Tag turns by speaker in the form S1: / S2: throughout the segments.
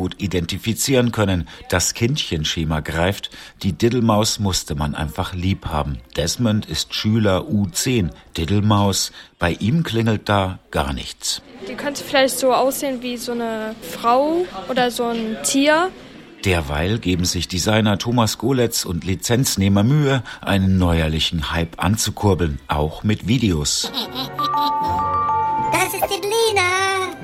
S1: gut identifizieren können. Das Kindchenschema greift. Die Diddlemaus musste man einfach lieb haben. Desmond ist Schüler U10. Diddlemaus, bei ihm klingelt da gar nichts.
S2: Die könnte vielleicht so aussehen wie so eine Frau oder so ein Tier.
S1: Derweil geben sich Designer Thomas Goletz und Lizenznehmer Mühe, einen neuerlichen Hype anzukurbeln, auch mit Videos.
S3: Das ist Diddlina.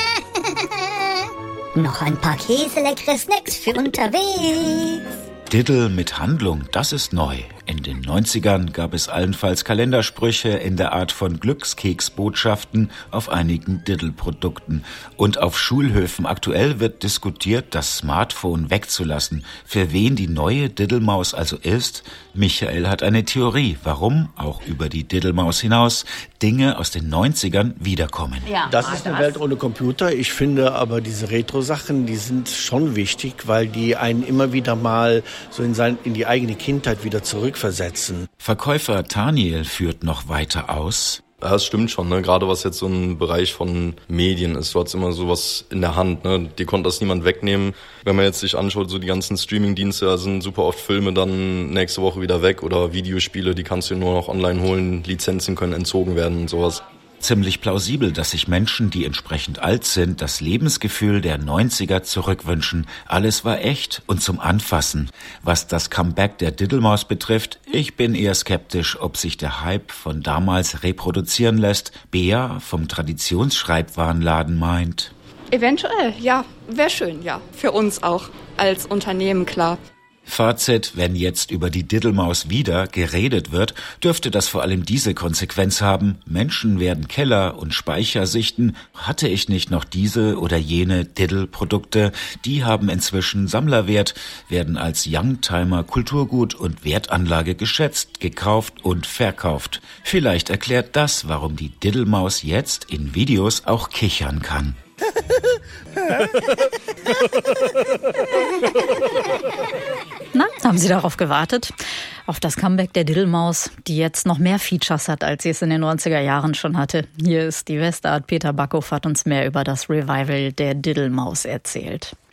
S3: Noch ein paar käseleckere Snacks für unterwegs.
S1: Diddle mit Handlung, das ist neu. In den 90ern gab es allenfalls Kalendersprüche in der Art von Glückskeksbotschaften auf einigen Diddle-Produkten. Und auf Schulhöfen aktuell wird diskutiert, das Smartphone wegzulassen. Für wen die neue Diddlemaus also ist? Michael hat eine Theorie, warum, auch über die Diddlemaus hinaus, Dinge aus den 90ern wiederkommen.
S4: Ja, das ist eine Welt ohne Computer. Ich finde aber diese Retro-Sachen, die sind schon wichtig, weil die einen immer wieder mal so in die eigene Kindheit wieder zurückversetzen.
S1: Verkäufer Daniel führt noch weiter aus.
S5: Ja, das stimmt schon, ne? Gerade was jetzt so ein Bereich von Medien ist. Du hast immer sowas in der Hand, ne? Die konnte das niemand wegnehmen. Wenn man jetzt sich anschaut, so die ganzen Streaming-Dienste, da sind super oft Filme dann nächste Woche wieder weg oder Videospiele, die kannst du nur noch online holen, Lizenzen können entzogen werden und sowas.
S1: Ziemlich plausibel, dass sich Menschen, die entsprechend alt sind, das Lebensgefühl der 90er zurückwünschen. Alles war echt und zum Anfassen. Was das Comeback der Diddlemaus betrifft, ich bin eher skeptisch, ob sich der Hype von damals reproduzieren lässt. Bea vom Traditionsschreibwarenladen meint:
S6: Eventuell, ja. Wäre schön, ja. Für uns auch als Unternehmen, klar.
S1: Fazit: Wenn jetzt über die Diddlemaus wieder geredet wird, dürfte das vor allem diese Konsequenz haben: Menschen werden Keller und Speicher sichten. Hatte ich nicht noch diese oder jene Diddle-Produkte? Die haben inzwischen Sammlerwert, werden als Youngtimer Kulturgut und Wertanlage geschätzt, gekauft und verkauft. Vielleicht erklärt das, warum die Diddlemaus jetzt in Videos auch kichern kann.
S7: Na, haben Sie darauf gewartet? Auf das Comeback der Diddlemaus, die jetzt noch mehr Features hat, als sie es in den 90er Jahren schon hatte. Hier ist die Westart. Peter Backhoff hat uns mehr über das Revival der Diddlemaus erzählt.